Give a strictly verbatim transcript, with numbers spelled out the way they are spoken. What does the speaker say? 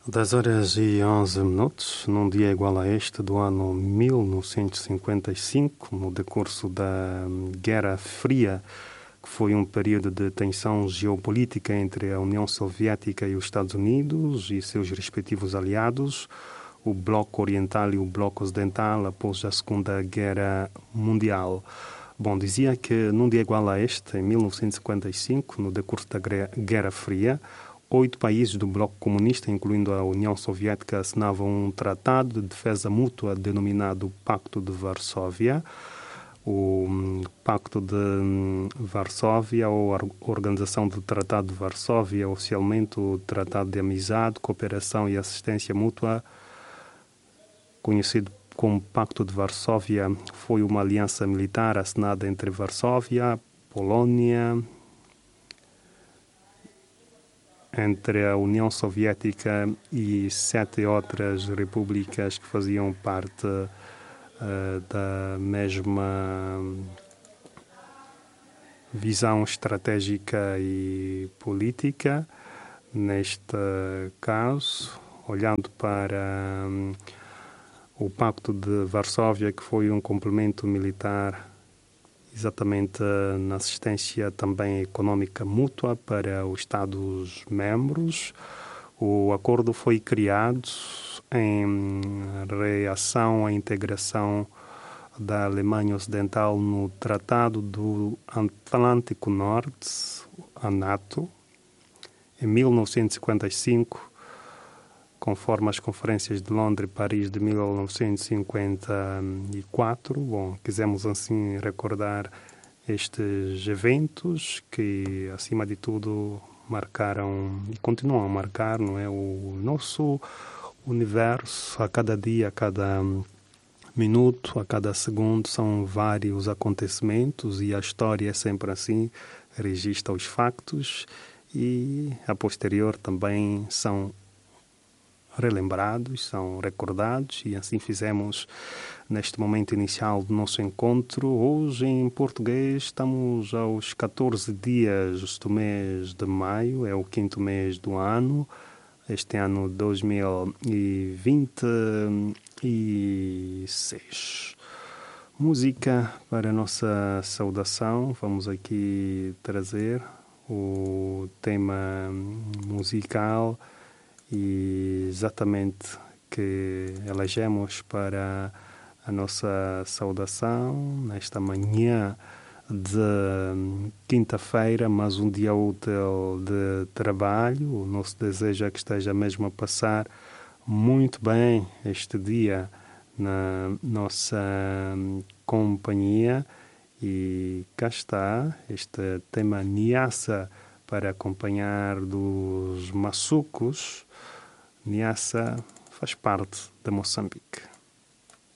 dez horas e onze minutos, num dia igual a este do ano mil novecentos e cinquenta e cinco, no decurso da Guerra Fria, que foi um período de tensão geopolítica entre a União Soviética e os Estados Unidos e seus respectivos aliados, o Bloco Oriental e o Bloco Ocidental após a Segunda Guerra Mundial. Bom, dizia que num dia igual a este, em mil novecentos e cinquenta e cinco, no decurso da Guerra Fria, oito países do bloco comunista, incluindo a União Soviética, assinavam um tratado de defesa mútua denominado Pacto de Varsóvia. O Pacto de Varsóvia, ou a Organização do Tratado de Varsóvia, oficialmente o Tratado de Amizade, Cooperação e Assistência Mútua, conhecido como Pacto de Varsóvia, foi uma aliança militar assinada entre Varsóvia, Polónia, entre a União Soviética e sete outras repúblicas que faziam parte uh, da mesma visão estratégica e política. Neste caso, olhando para um, o Pacto de Varsóvia, que foi um complemento militar exatamente na assistência também econômica mútua para os Estados-membros. O acordo foi criado em reação à integração da Alemanha Ocidental no Tratado do Atlântico Norte, a NATO, em mil novecentos e cinquenta e cinco, conforme as conferências de Londres e Paris de mil novecentos e cinquenta e quatro. Bom, quisemos assim recordar estes eventos que, acima de tudo, marcaram e continuam a marcar, não é, o nosso universo. A cada dia, a cada minuto, a cada segundo, são vários acontecimentos e a história é sempre assim, registra os factos e, a posterior, também são relembrados, são recordados, e assim fizemos neste momento inicial do nosso encontro. Hoje, em português, estamos aos catorze dias do mês de maio, é o quinto mês do ano, este ano dois mil e vinte e seis. Música para a nossa saudação, vamos aqui trazer o tema musical e exatamente que elegemos para a nossa saudação nesta manhã de quinta-feira, mas um dia útil de trabalho. O nosso desejo é que esteja mesmo a passar muito bem este dia na nossa companhia. E cá está este tema Niassa para acompanhar dos maçucos. Niassa faz parte de Moçambique.